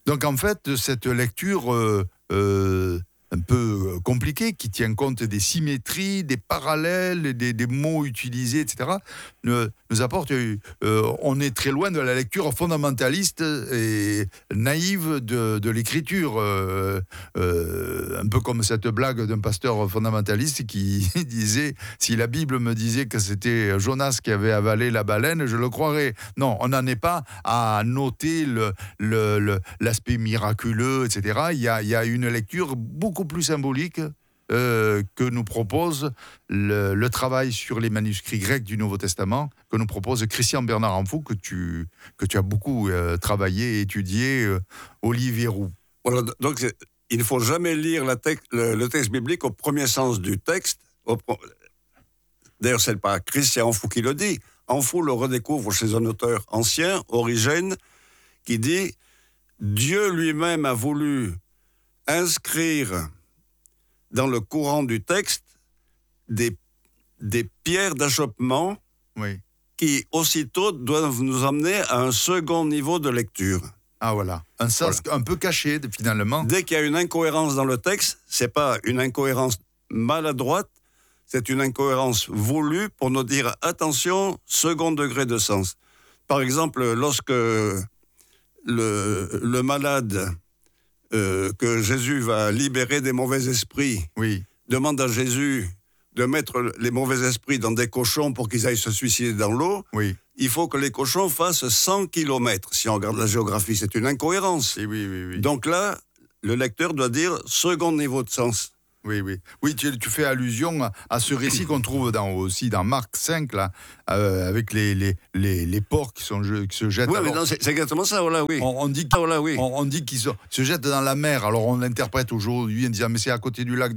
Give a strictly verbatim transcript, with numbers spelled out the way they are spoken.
Donc en fait, cette lecture euh, euh, un peu compliquée, qui tient compte des symétries, des parallèles, des, des mots utilisés, et cetera, nous, nous apporte... Euh, on est très loin de la lecture fondamentaliste et naïve de, de l'écriture. Euh, euh, un peu comme cette blague d'un pasteur fondamentaliste qui disait « Si la Bible me disait que c'était Jonas qui avait avalé la baleine, je le croirais. » Non, on n'en est pas à noter le, le, le, l'aspect miraculeux, et cetera. Il y a, il y a une lecture beaucoup plus symbolique euh, que nous propose le, le travail sur les manuscrits grecs du Nouveau Testament, que nous propose Christian Bernard Amfou, que tu, que tu as beaucoup euh, travaillé et étudié, euh, Olivier Roux. Voilà, donc il ne faut jamais lire la tec- le, le texte biblique au premier sens du texte. Au pro... D'ailleurs, c'est pas Christian Amfou qui le dit. Amfou le redécouvre chez un auteur ancien, Origène, qui dit « Dieu lui-même a voulu inscrire dans le courant du texte des, des pierres d'achoppement oui. qui aussitôt doivent nous amener à un second niveau de lecture. » Ah voilà, un sens voilà. un peu caché finalement. Dès qu'il y a une incohérence dans le texte, c'est pas une incohérence maladroite, c'est une incohérence voulue pour nous dire attention, second degré de sens. Par exemple, lorsque le, le malade euh, que Jésus va libérer des mauvais esprits oui. demande à Jésus de mettre les mauvais esprits dans des cochons pour qu'ils aillent se suicider dans l'eau, oui. il faut que les cochons fassent cent kilomètres. Si on regarde la géographie, c'est une incohérence. Et oui, oui, oui. Donc là, le lecteur doit dire second niveau de sens. Oui, oui. Oui, tu, tu fais allusion à, à ce récit qu'on trouve dans, aussi dans Marc cinq, là, euh, avec les, les, les, les porcs qui, sont, qui se jettent. Oui, alors, mais non, c'est, c'est exactement ça, voilà, oui. On, on dit, ah, voilà, oui. on, on dit qu'ils se, se jettent dans la mer. Alors on l'interprète aujourd'hui en disant, mais c'est à côté du lac